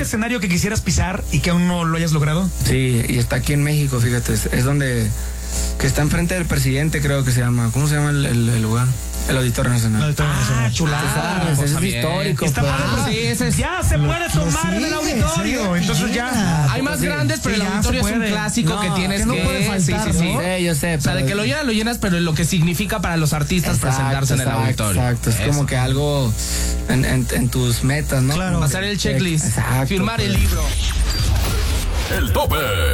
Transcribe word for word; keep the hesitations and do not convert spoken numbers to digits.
escenario que quisieras pisar y que aún no lo hayas logrado? Sí, y está aquí en México, fíjate, es, es donde, que está enfrente del presidente, creo que se llama, ¿cómo se llama el, el, el lugar? El Auditorio Nacional. El Auditorio Nacional. Ah, chulada. Ese es histórico. Está pues. padre, porque sí, ese es- ya se puede tomar en el auditorio. Entonces ya. Hay más grandes, pero Sí, el ya auditorio se es un puede. clásico No, que tienes que no que... puede faltar, sí, sí, sí. ¿no? Sí, yo sé. O sea, de pero- que lo llenas, lo llenas, pero lo que significa para los artistas presentarse en el exacto, auditorio. Exacto, es Eso. como que algo en, en, en tus metas, ¿no? Claro. Pasar el checklist, Exacto, firmar pues. el libro. El tope.